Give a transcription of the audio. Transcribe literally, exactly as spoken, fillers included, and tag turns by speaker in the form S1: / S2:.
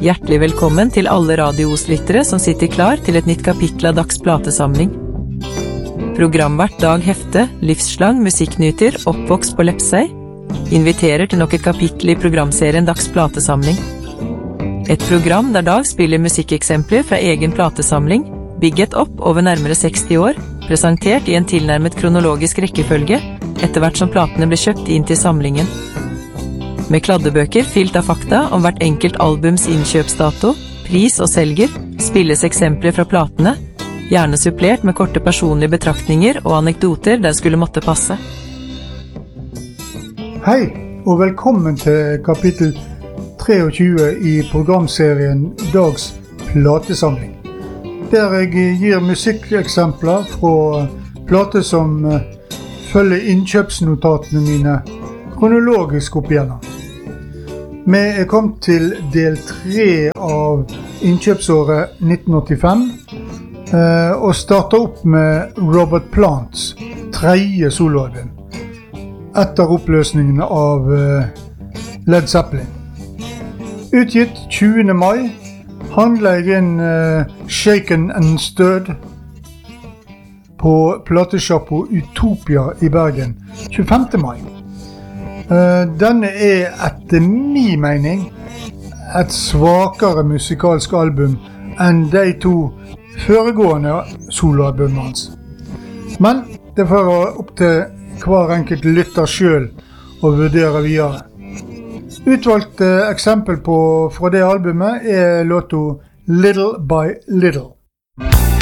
S1: Hjertelig velkommen til alle radioslyttere som sitter klar til et nytt kapittel av Dags platesamling. Programvert Dag Hefte, livslang musikknyter, oppvokst på Lepsøy, inviterer til nok et kapittel i programserien Dags platesamling. Et program der Dag spiller musikkeksempler fra egen platesamling, bygget opp over nærmere seksti år, presentert i en tilnærmet kronologisk rekkefølge, etter hvert som platene ble kjøpt inn til samlingen. Med kladdebøker fylt av fakta om hvert enkelt albums innkjøpsdato, pris og selger, spilles eksempler fra platene, gjerne supplert med korte personlige betraktninger og anekdoter der skulle måtte passe.
S2: Hei, og velkommen til kapittel tjuetre i programserien Dags platesamling, der jeg gir musikkeksempler fra plater som følger innkjøpsnotatene mine kronologisk opp igjennom. Vi er kommet til del tre av innkjøpsåret nitten åttifem, og starter opp med Robert Plants tredje soloalbum, etter oppløsningen av Led Zeppelin. Utgitt tjuende mai, handler jeg inn Shaken and Stirred på platesjappo Utopia i Bergen tjuefemte mai. Uh, denne er etter min mening et svakere musikalsk album enn de to foregående soloalbumene hans. Men det får være opp til hver enkelt lytter selv å vurdere videre. Utvalgte eksempel på fra det albumet er låta Little by Little.